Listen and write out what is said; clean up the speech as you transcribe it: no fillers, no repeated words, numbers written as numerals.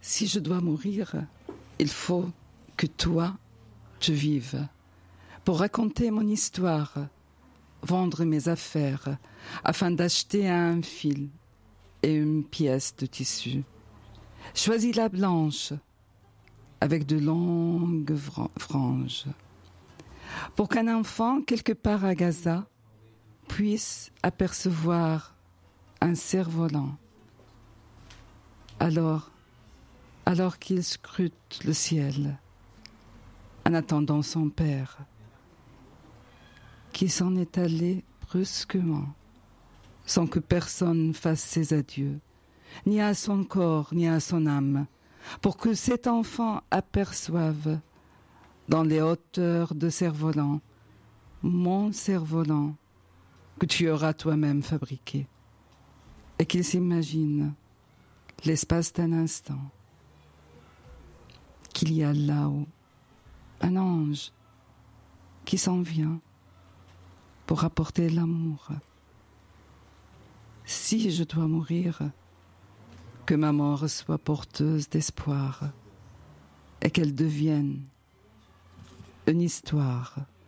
Si je dois mourir, il faut que toi, tu vives. Pour raconter mon histoire, vendre mes affaires, afin d'acheter un fil et une pièce de tissu. Choisis la blanche, avec de longues franges, pour qu'un enfant, quelque part à Gaza, puisse apercevoir un cerf-volant. Alors qu'il scrute le ciel, en attendant son père, qui s'en est allé brusquement, sans que personne fasse ses adieux, ni à son corps, ni à son âme, pour que cet enfant aperçoive, dans les hauteurs de cerf-volant, mon cerf-volant, que tu auras toi-même fabriqué, et qu'il s'imagine, l'espace d'un instant, qu'il y a là-haut un ange qui s'en vient pour apporter l'amour. Si je dois mourir, que ma mort soit porteuse d'espoir et qu'elle devienne une histoire.